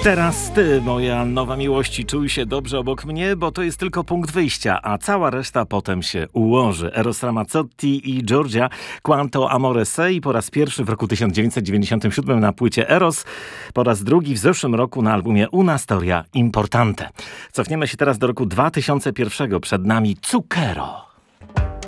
Teraz ty, moja nowa miłości, czuj się dobrze obok mnie, bo to jest tylko punkt wyjścia, a cała reszta potem się ułoży. Eros Ramazzotti i Giorgia Quanto Amore Sei po raz pierwszy w roku 1997 na płycie Eros, po raz drugi w zeszłym roku na albumie Una Storia Importante. Cofniemy się teraz do roku 2001. Przed nami Zucchero.